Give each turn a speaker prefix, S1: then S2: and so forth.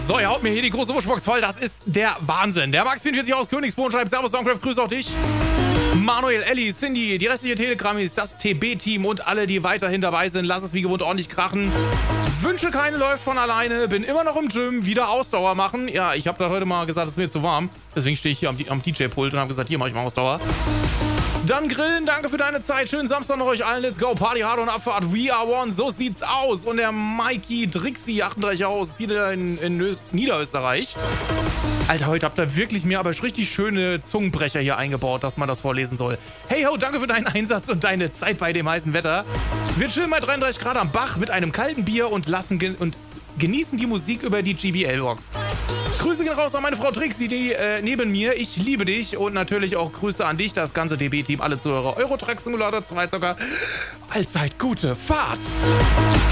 S1: So, ihr haut mir hier die große Wurschbox voll. Das ist der Wahnsinn. Der Max44 aus Königsbrunn schreibt Servus, Soundcraft, grüß auch dich. Manuel, Ellie, Cindy, die restliche Telegrammis, das TB-Team und alle, die weiterhin dabei sind. Lass es wie gewohnt ordentlich krachen. Wünsche keine läuft von alleine. Bin immer noch im Gym. Wieder Ausdauer machen. Ja, ich habe da heute mal gesagt, es ist mir zu warm. Deswegen stehe ich hier am DJ-Pult und habe gesagt, hier mache ich mal Ausdauer. Dann grillen, danke für deine Zeit. Schönen Samstag noch euch allen. Let's go. Party hard und Abfahrt. We are one. So sieht's aus. Und der Mikey Drixi, 38 aus, wieder in Niederösterreich. Alter, heute habt ihr wirklich mir aber richtig schöne Zungenbrecher hier eingebaut, dass man das vorlesen soll. Hey ho, danke für deinen Einsatz und deine Zeit bei dem heißen Wetter. Wir chillen bei 33 Grad am Bach mit einem kalten Bier und genießen die Musik über die GBL-Box. Grüße gehen raus an meine Frau Trixi, die neben mir. Ich liebe dich und natürlich auch Grüße an dich, das ganze DB-Team, alle Zuhörer. Euro Truck Simulator 2 Zocker. Allzeit gute Fahrt!